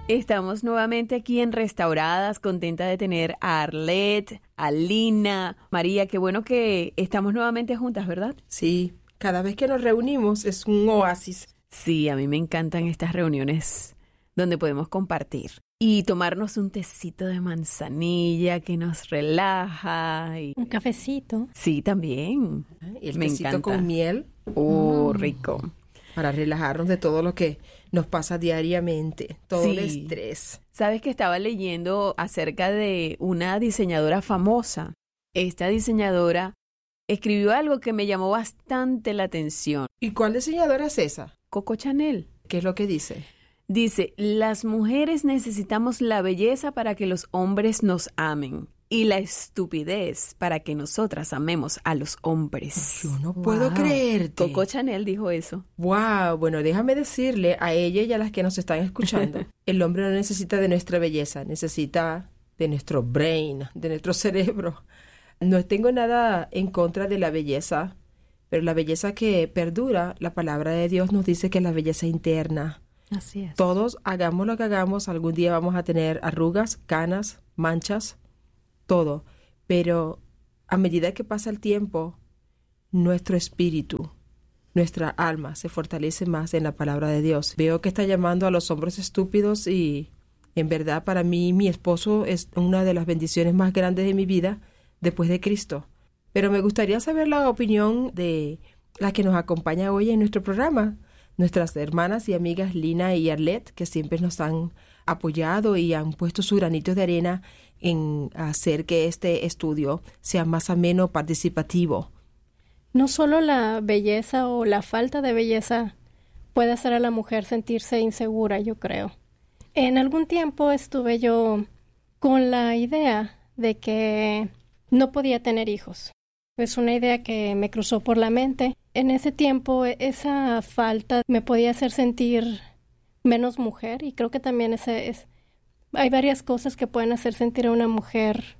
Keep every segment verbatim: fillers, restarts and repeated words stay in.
Estamos nuevamente aquí en Restauradas, contenta de tener a Arlette, a Lina, María, qué bueno que estamos nuevamente juntas, ¿verdad? Sí, cada vez que nos reunimos es un oasis. Sí, a mí me encantan estas reuniones donde podemos compartir y tomarnos un tecito de manzanilla que nos relaja. Y... un cafecito. Sí, también. Y el me tecito encanta. con miel. Oh, Mm. rico. Para relajarnos de todo lo que nos pasa diariamente, todo Sí. el estrés. Sabes que estaba leyendo acerca de una diseñadora famosa. Esta diseñadora escribió algo que me llamó bastante la atención. ¿Y cuál diseñadora es esa? Coco Chanel. ¿Qué es lo que dice? Dice, las mujeres necesitamos la belleza para que los hombres nos amen y la estupidez para que nosotras amemos a los hombres. Yo no puedo Wow. creerte. Coco Chanel dijo eso. Wow, bueno, déjame decirle a ella y a las que nos están escuchando, el hombre no necesita de nuestra belleza, necesita de nuestro brain, de nuestro cerebro. No tengo nada en contra de la belleza, pero la belleza que perdura, la palabra de Dios nos dice que es la belleza interna. Así es. Todos, hagamos lo que hagamos, algún día vamos a tener arrugas, canas, manchas, todo. Pero a medida que pasa el tiempo, nuestro espíritu, nuestra alma se fortalece más en la palabra de Dios. Veo que está llamando a los hombres estúpidos y en verdad para mí mi esposo es una de las bendiciones más grandes de mi vida después de Cristo. Pero me gustaría saber la opinión de la que nos acompaña hoy en nuestro programa, nuestras hermanas y amigas Lina y Arlette, que siempre nos han apoyado y han puesto su granito de arena en hacer que este estudio sea más ameno, participativo. No solo la belleza o la falta de belleza puede hacer a la mujer sentirse insegura, yo creo. En algún tiempo estuve yo con la idea de que no podía tener hijos. Es una idea que me cruzó por la mente. En ese tiempo esa falta me podía hacer sentir menos mujer y creo que también ese es, hay varias cosas que pueden hacer sentir a una mujer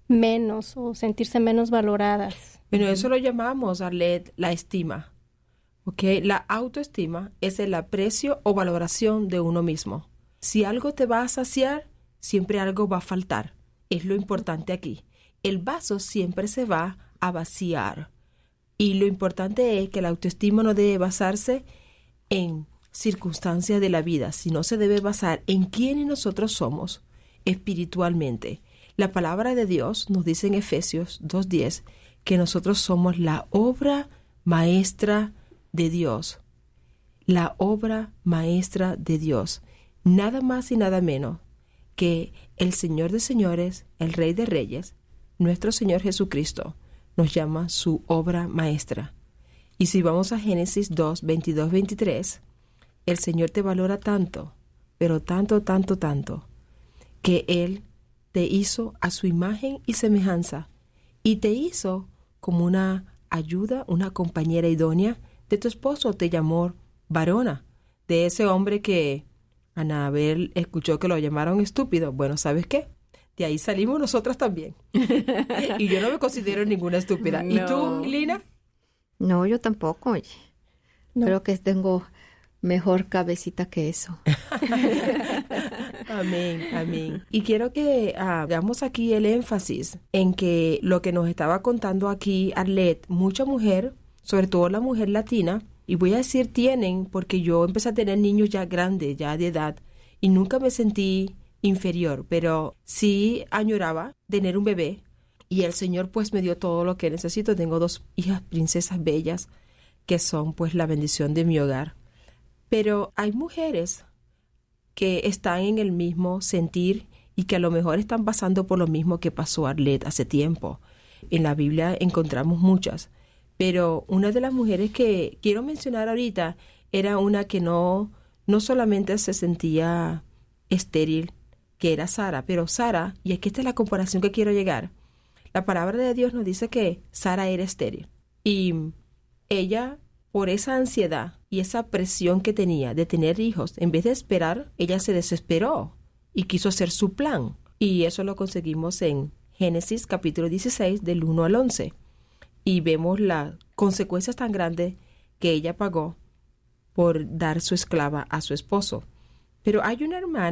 menos o sentirse menos valoradas. Bueno, eso lo llamamos, Arlette, la estima. ¿Ok? La autoestima es el aprecio o valoración de uno mismo. Si algo te va a saciar, siempre algo va a faltar. Es lo importante aquí. El vaso siempre se va a vaciar. Y lo importante es que la autoestima no debe basarse en circunstancias de la vida, sino se debe basar en quiénes nosotros somos espiritualmente. La palabra de Dios nos dice en Efesios dos diez que nosotros somos la obra maestra de Dios. La obra maestra de Dios. Nada más y nada menos que el Señor de señores, el Rey de reyes, nuestro Señor Jesucristo, nos llama su obra maestra. Y si vamos a Génesis dos, veintidós, veintitrés, el Señor te valora tanto, pero tanto, tanto, tanto, que Él te hizo a su imagen y semejanza, y te hizo como una ayuda, una compañera idónea de tu esposo. Te llamó varona, de ese hombre que Anabel escuchó que lo llamaron estúpido. Bueno, ¿sabes qué? De ahí salimos nosotras también. Y yo no me considero ninguna estúpida. No. ¿Y tú, Lina? No, yo tampoco, oye. No. Creo que tengo mejor cabecita que eso. Amén, amén. Y quiero que ah, hagamos aquí el énfasis en que lo que nos estaba contando aquí Arlette, mucha mujer, sobre todo la mujer latina, y voy a decir tienen, porque yo empecé a tener niños ya grandes, ya de edad, y nunca me sentí inferior, pero sí añoraba tener un bebé, y el Señor pues me dio todo lo que necesito. Tengo dos hijas princesas bellas, que son pues la bendición de mi hogar. Pero hay mujeres que están en el mismo sentir y que a lo mejor están pasando por lo mismo que pasó Arlette hace tiempo. En la Biblia encontramos muchas, pero una de las mujeres que quiero mencionar ahorita era una que no, no solamente se sentía estéril, que era Sara, pero Sara, y aquí está la comparación que quiero llegar, la palabra de Dios nos dice que Sara era estéril y ella, por esa ansiedad y esa presión que tenía de tener hijos, en vez de esperar, ella se desesperó y quiso hacer su plan. Y eso lo conseguimos en Génesis capítulo dieciséis del uno al once. Y vemos las consecuencias tan grandes que ella pagó por dar su esclava a su esposo. Pero hay una hermana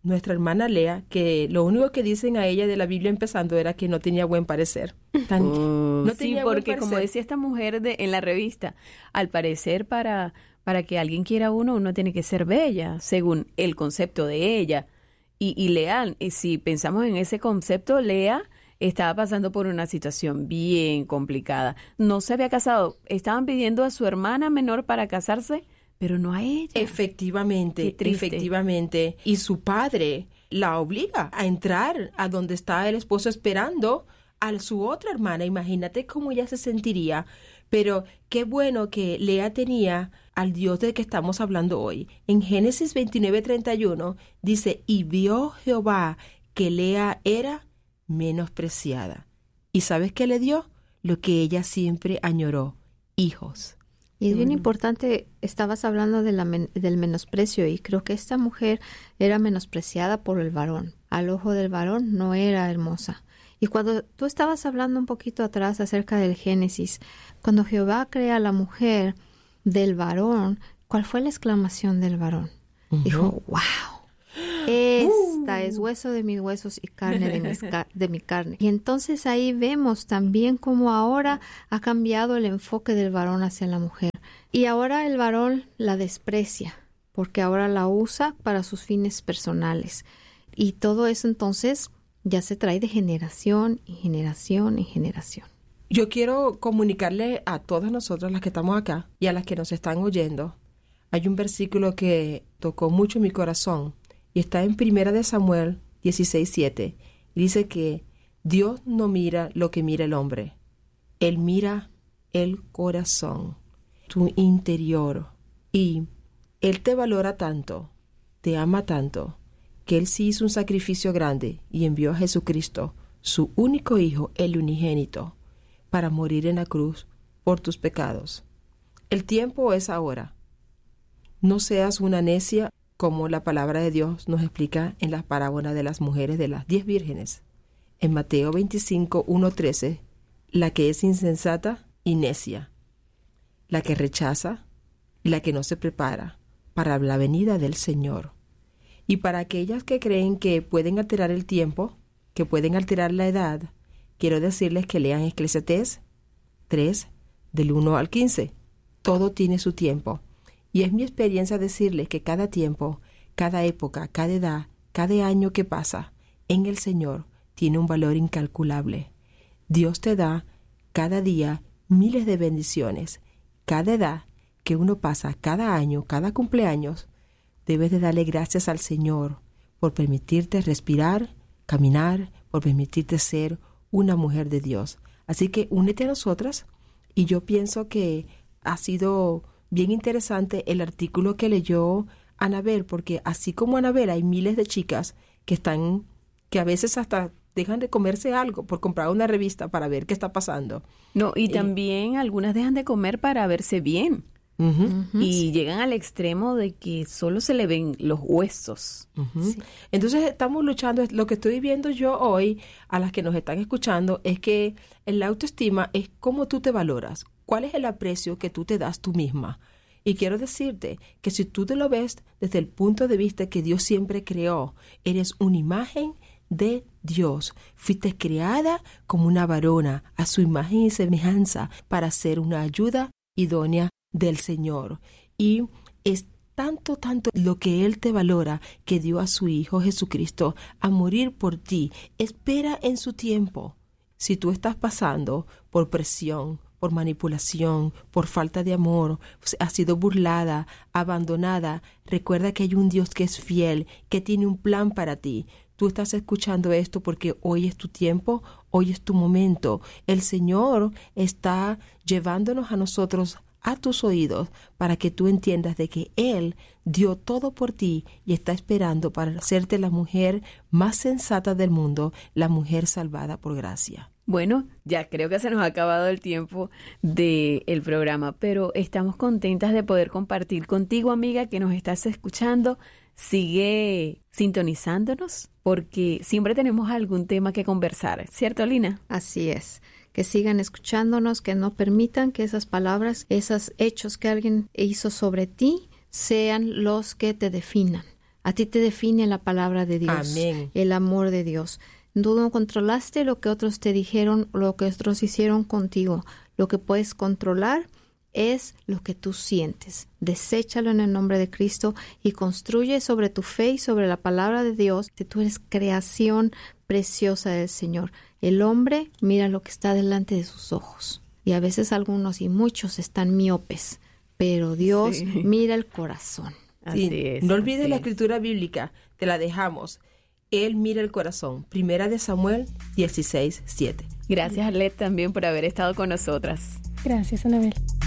nuestra hermana Lea, que lo único que dicen a ella de la Biblia empezando era que no tenía buen parecer. Tan, oh, no sí, tenía buen porque parecer. como decía esta mujer de, en la revista, al parecer para, para que alguien quiera a uno, uno tiene que ser bella, según el concepto de ella. Y, y Lea, y si pensamos en ese concepto, Lea estaba pasando por una situación bien complicada. No se había casado, estaban pidiendo a su hermana menor para casarse, pero no a ella. Efectivamente, Qué triste. efectivamente. Y su padre la obliga a entrar a donde está el esposo esperando a su otra hermana. Imagínate cómo ella se sentiría. Pero qué bueno que Lea tenía al Dios del que estamos hablando hoy. En Génesis veintinueve, treinta y uno dice, y vio Jehová que Lea era menospreciada. ¿Y sabes qué le dio? Lo que ella siempre añoró, hijos. Y es bien importante, estabas hablando de la men- del menosprecio y creo que esta mujer era menospreciada por el varón. Al ojo del varón no era hermosa. Y cuando tú estabas hablando un poquito atrás acerca del Génesis, cuando Jehová crea a la mujer del varón, ¿cuál fue la exclamación del varón? Uh-huh. Dijo, wow, esta uh. es hueso de mis huesos y carne de, mis ca- de mi carne. Y entonces ahí vemos también cómo ahora ha cambiado el enfoque del varón hacia la mujer. Y ahora el varón la desprecia, porque ahora la usa para sus fines personales. Y todo eso entonces ya se trae de generación en generación en generación. Yo quiero comunicarle a todas nosotras las que estamos acá y a las que nos están oyendo. Hay un versículo que tocó mucho mi corazón y está en Primera de Samuel dieciséis, siete. Y dice que Dios no mira lo que mira el hombre. Él mira el corazón, tu interior. Y Él te valora tanto, te ama tanto, que Él sí hizo un sacrificio grande y envió a Jesucristo, su único Hijo, el unigénito, para morir en la cruz por tus pecados. El tiempo es ahora. No seas una necia, como la palabra de Dios nos explica en las parábolas de las mujeres de las diez vírgenes. En Mateo veinticinco, uno, trece, la que es insensata y necia, la que rechaza y la que no se prepara para la venida del Señor. Y para aquellas que creen que pueden alterar el tiempo, que pueden alterar la edad, quiero decirles que lean Eclesiastés tres, del uno al quince. Todo tiene su tiempo. Y es mi experiencia decirles que cada tiempo, cada época, cada edad, cada año que pasa en el Señor tiene un valor incalculable. Dios te da cada día miles de bendiciones. Cada edad que uno pasa, cada año, cada cumpleaños, debes de darle gracias al Señor por permitirte respirar, caminar, por permitirte ser una mujer de Dios. Así que únete a nosotras y yo pienso que ha sido bien interesante el artículo que leyó Anabel, porque así como Anabel hay miles de chicas que están, que a veces hasta dejan de comerse algo por comprar una revista para ver qué está pasando. No, y eh, también algunas dejan de comer para verse bien. Uh-huh. Uh-huh. Y llegan al extremo de que solo se le ven los huesos. Uh-huh. Sí. Entonces estamos luchando. Lo que estoy viendo yo hoy a las que nos están escuchando es que la autoestima es cómo tú te valoras. ¿Cuál es el aprecio que tú te das tú misma? Y quiero decirte que si tú te lo ves desde el punto de vista que Dios siempre creó, eres una imagen de Dios. Fuiste creada como una varona a su imagen y semejanza para ser una ayuda idónea del Señor. Y es tanto, tanto lo que Él te valora que dio a su Hijo Jesucristo a morir por ti. Espera en su tiempo. Si tú estás pasando por presión, por manipulación, por falta de amor, has sido burlada, abandonada, recuerda que hay un Dios que es fiel, que tiene un plan para ti. Tú estás escuchando esto porque hoy es tu tiempo, hoy es tu momento. El Señor está llevándonos a nosotros a tus oídos para que tú entiendas de que Él dio todo por ti y está esperando para hacerte la mujer más sensata del mundo, la mujer salvada por gracia. Bueno, ya creo que se nos ha acabado el tiempo del programa, pero estamos contentas de poder compartir contigo, amiga, que nos estás escuchando. Sigue sintonizándonos porque siempre tenemos algún tema que conversar, ¿cierto, Lina? Así es. Que sigan escuchándonos, que no permitan que esas palabras, esos hechos que alguien hizo sobre ti, sean los que te definan. A ti te define la palabra de Dios, Amén. El amor de Dios. Tú no controlaste lo que otros te dijeron, lo que otros hicieron contigo. Lo que puedes controlar es lo que tú sientes. Deséchalo en el nombre de Cristo y construye sobre tu fe y sobre la palabra de Dios, que tú eres creación preciosa del Señor. El hombre mira lo que está delante de sus ojos. Y a veces algunos y muchos están miopes, pero Dios Sí. mira el corazón. Así Sí, es, no olvides así la es. escritura bíblica, te la dejamos. Él mira el corazón. Primera de Samuel dieciséis, siete. Gracias, Arlette, también por haber estado con nosotras. Gracias, Anabel.